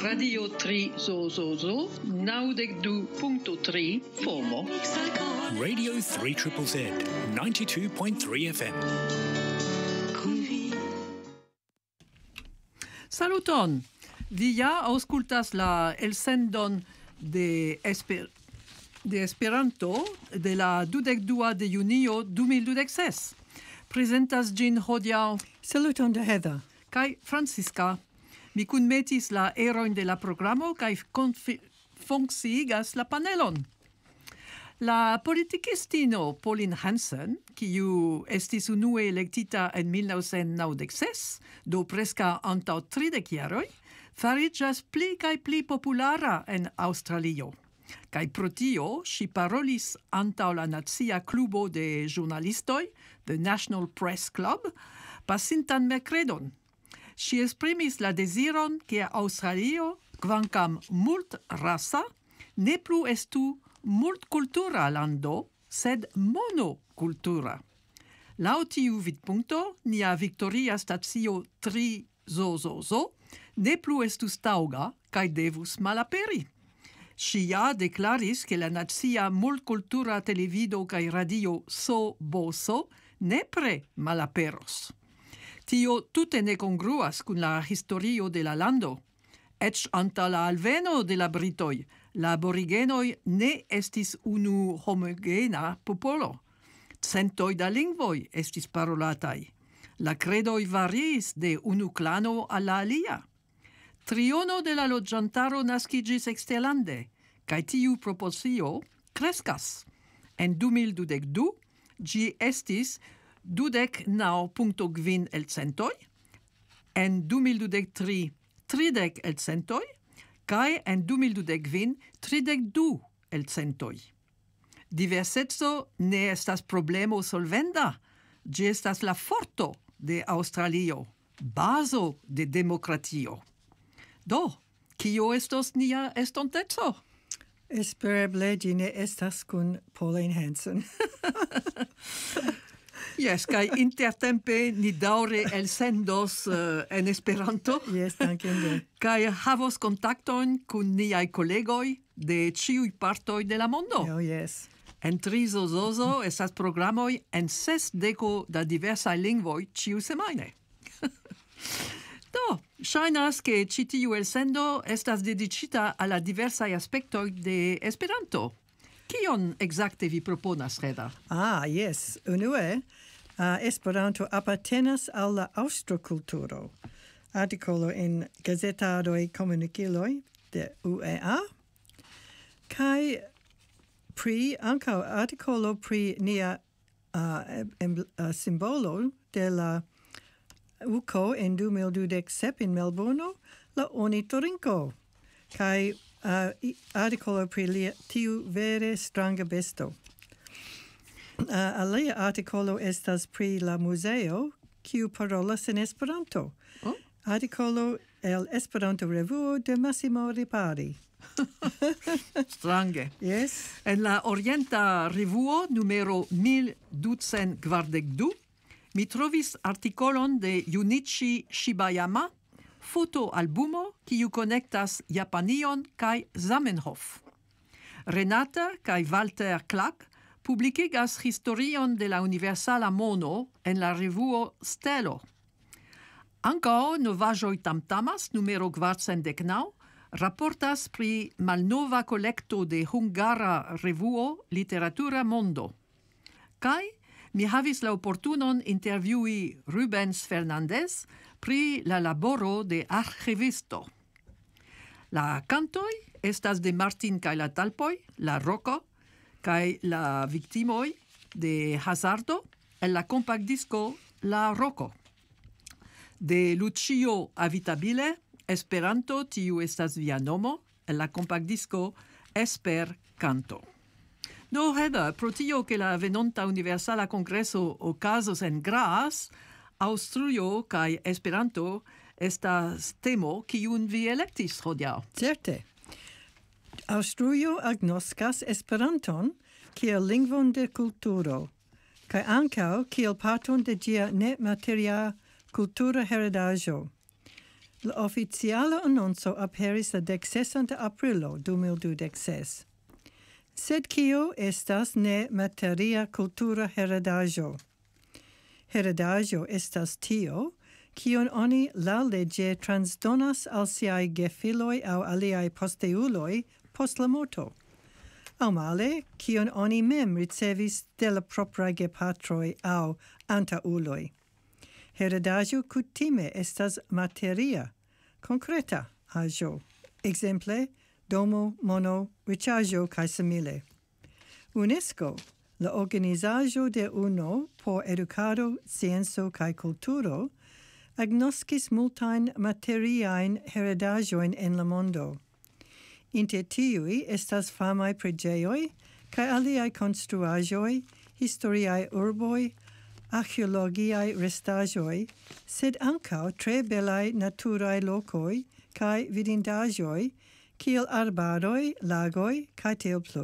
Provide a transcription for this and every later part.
Radio 3 Zozozo, 92.3 FOMO. Radio 3ZZZ, 92.3 FM. Saluton! Vi ja aŭskultas la elsendon de Esperanto de la 22 de junio 2026. Presentas ĝin hodiaŭ Saluton de Heather. kaj Francisca. Mi kunmetis la erojn de la programo kaj funkciigas la panelon. La politikistino Pauline Hanson, kiu estis unue elektita en 1996, do preskaŭ antaŭ 30 jaroj, fariĝas pli kaj pli populara en Aŭstralio. Kaj pro tio ŝi parolis antaŭ la Nacia Klubo de Ĵurnalistoj, The National Press Club, pasintan merkredon. Ŝi esprimis la deziron ke Aŭstralio, kvankam multrasa, ne plu estu multkultura lando, sed monokultura. Laŭ tiu vidpunkto, nia Victoria stacio 3 Zozozo ne plu estus taŭga kaj devus malaperi. Ŝi ja deklaris ke la nacia multkultura televido kaj radio SOBOSO nepre malaperos. Tio tute ne kongruas kun la historio de la lando. Eĉ antaŭ la alveno de la britoj, la aborigenoj ne estis unu homogena popolo. Centoj da lingvoj estis parolataj. La kredoj variis de unu klano al la alia. Triono de la loĝantaro naskiĝis eksterlande, kaj tiu proporcio kreskas. En 2022 ĝi estis 29.5%, en 2023 30%, kaj en 2025 32%. Diverseco ne estas problemo solvenda, ĝi estas la forto de Aŭstralio, bazo de demokratio. Do, kio estos nia estonteco? Espereble ĝi ne estas kun Pauline Hanson. Yes, kaj intertempe ni daŭre elsendos en Esperanto. Yes, dankinde. Kaj havos kontaktojn kun niaj kolegoj de ĉiuj partoj de la mondo. Oh, yes. En Zozozo estas programoj en 60 da diversaj lingvoj ĉiusemajne. Do, ŝajnas ke ĉi tiu elsendo estas dediĉita al la diversaj aspektoj de Esperanto. Kion ekzakte vi proponas, Heather? Yes. Unue, Esperanto apartenas al la aŭstrokulturo. Artikolo en gazetadoj komunikiloj de UEA. Kaj ankaŭ artikolo pri nia simbolo de la UCO en 2027 en Melbourno, la ornitorinko. Kaj artikolo pri tiu vere stranga besto. Alia artikolo estas pri la muzeo, kiu parolas en Esperanto. Oh? Artikolo el Esperanto revuo de Massimo Ripari. Strange. Yes. En la Orienta Revuo numero 1242 mi trovis artikolon de Junichi Shibayama, fotoalbumo kiu konektas Japanion kaj Zamenhof. Renata kaj Walter Clark publikigas historion de la universala mono en la revuo Stelo. Ankaŭ novaĵoj tamtamas numero 419 raportas pri malnova kolekto de hungara revuo Literatura Mondo. Kaj mi havis la oportunon intervjui Rubens Fernandez pri la laboro de arĥivisto. La cantoj estas de Martin kaj la Talpoj, la roko, kaj la viktimoj de hazardo en la kompaktdisko La Roko. De Lucio Avitabile, Esperanto, tiu estas via nomo, en la kompaktdisko Esper Canto. Do, Heather, pro tio ke la venonta Universala Kongreso okazos en Graz, Aŭstrujo kaj Esperanto estas temo kiun vi elektis hodiaŭ. Certe. Aŭstrujo agnoskas Esperanton kiel lingvon de kulturo, kaj ankaŭ kiel parton de ĝia nemateria kultura heredaĵo. La oficiala annonzo aperis la 16 de aprilo 2026. Sed kio estas ne materia cultura heredaĵo? Heredaĵo estas tio, kion oni laŭleĝe transdonas al siaj gefiloj aŭ aliaj posteuloj post la morto. Aŭ male, kion oni mem ricevis de la propraj gepatroj aŭ antaŭuloj. Heredaĵo kutime estas materia, konkreta aĵo. Ekzemple, domo, mono, riĉaĵo kaj simile. UNESCO, la organizaĵo de UNO por edukado, scienco kaj kulturo, agnoskis multajn materiajn heredaĵojn en la mondo. Inter tiuj estas famaj preĝejoj kaj aliaj konstruaĵoj, historiaj urboj, archeologiaj restaĵoj, sed ankaŭ tre belaj naturaj lokoj kaj vidindaĵoj, kiel arbaroj, lagoj kaj tiel plu.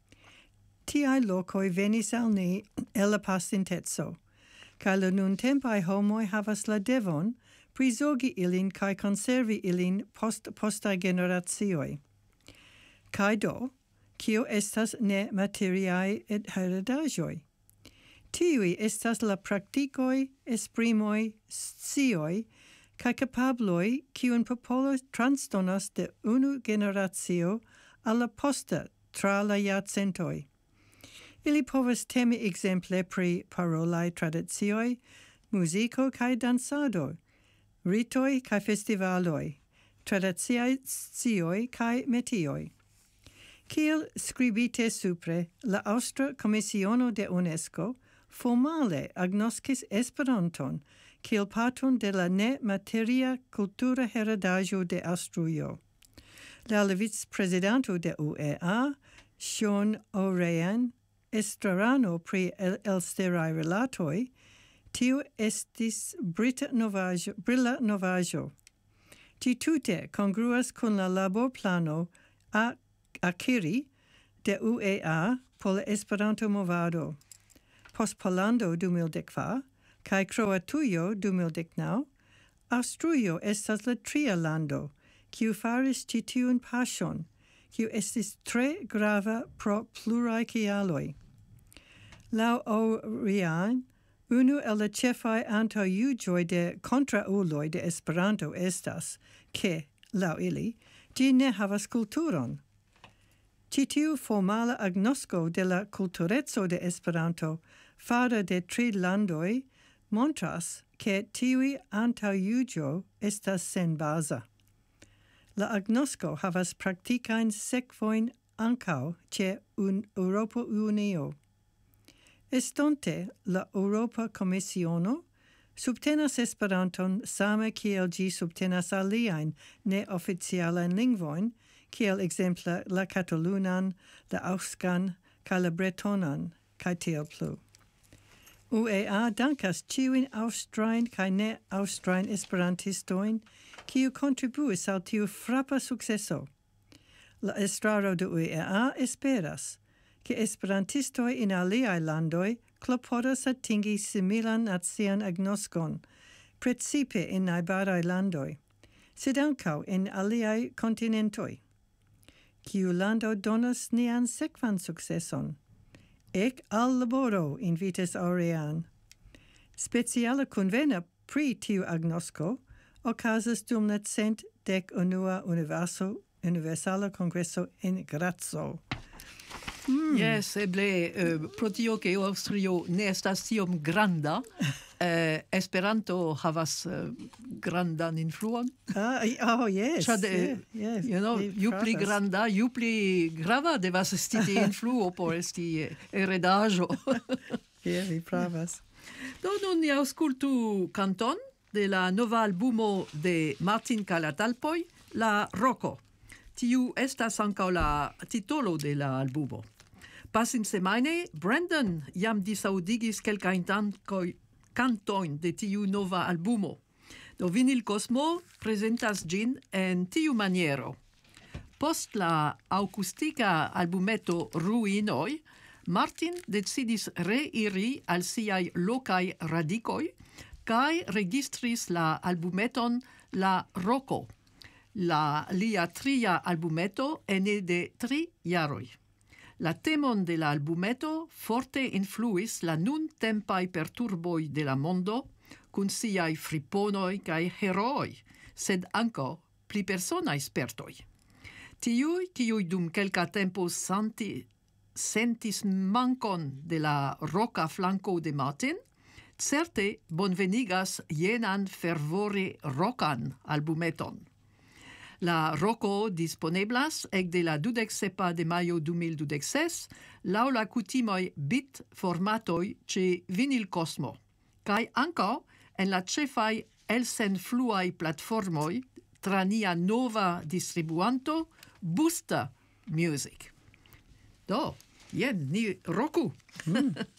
Tiaj lokoj venis al ni el la pasinteco, kaj la nuntempaj homoj havas la devon prizorgi ilin kaj konservi ilin post postaj generacioj. Kaj do, kio estas ne materiaj heredaĵoj? Tiuj estas la praktikoj, esprimoj, scioj kaj kapabloj kiujn popolo transdonas de unu generacio al la posta tra la jarcentoj. Ili povas temi ekzemple pri parolaj tradicioj, muziko kaj dancado, ritoj kaj festivaloj, tradiciaj scioj kaj metioj. Kiel skribite supre, la Aŭstra Komisiono de UNESCO formale agnoskis Esperanton kiel parton de la ne-materia kultura heredaĵo de Aŭstrujo. La vicprezidanto de UEA, Sean O'Ryan, estrarano pri elsteraj rilatoj, tio estis brila novaĵo. Ĝi tute kongruas kun la laborplano akiri de UEA por la Esperanto-movado. Post Pollando 2012 kaj Kroatujo 2019, Aŭstrujo estas la tria lando, kiu faris ĉi tiun paŝon, kiu estis tre grava pro pluraj kialoj. Laŭ O'Ryan, unu el la ĉefaj antaŭjuĝoj de kontraŭuloj de Esperanto estas, ke, laŭ ili, ĝi ne havas kulturon. Ĉi tiu formala agnosko de la kultureco de Esperanto fara de tri landoj montras ke tiuj antaŭjuĝo estas senbaza. La agnosko havas praktikajn sekvojn ankaŭ ĉe Eŭropa Unio. Estonte la Eŭropa Komisiono subtenas Esperanton same kiel ĝi subtenas aliajn neoficialajn lingvojn, kiel ekzemple la katalunan, la aŭskan kaj la bretonan, kaj tiel plu. UEA dankas ĉiujn aŭstrajn kaj ne-aŭstrajn esperantistojn, kiu kontribuis al tiu frapa sukceso. La estraro de UEA esperas, ke esperantistoj en aliaj landoj klopodas atingi similan nacian agnoskon, precipe en najbaraj landoj, sed ankaŭ en aliaj kontinentoj. Kiu lando donas nian sekvan sukceson? Ek al laboro invitas O'Ryan. Speciala konvena pri tiu agnosko okazas dum la 111. Universala Kongreso en Grazo. Yes, eble pro tio ke Aŭstrio ne estas tiom granda, Esperanto havas grandan influon. Yes. Yes. You know, ju pli granda, ju pli grava devas esti influo por esti heredaĵo. Vi pravas. Do nun ni aŭskultu kanton de la nova albumo de Martin kaj la Talpoj, La Roko. Tiu estas ankaŭ la titolo de la albumo. Pasinsemajne, Brandon jam disaŭdigis kelkajn kantojn de tiu nova albumo. Do Vinyl Cosmo prezentas ĝin en tiu maniero. Post la akustika albumeto Ruinoj, Martin decidis reiri al siaj lokaj radikoj kaj registris la albumeton la roko. La lia tria albumeto ene de 3 jaroj. La temon de la albumeto forte influis la nun tempai perturboi de la mondo, cun siai friponoi cae heroi, sed anco pli personai spertoi. Tiui, kiui dum kelka tempo sentis mancon de la roca flanco de Martin, certe bonvenigas jenan fervore rocan albumeton. La roko disponeblas ecde la 27 de maio 2016 laŭ la kutimoj bit formatoj ĉe Vinyl Cosmo, kaj ankaŭ en la ĉefaj elsenfluaj platformoj tra nia nova distribuanto Booster Music. Do, jen ni roku.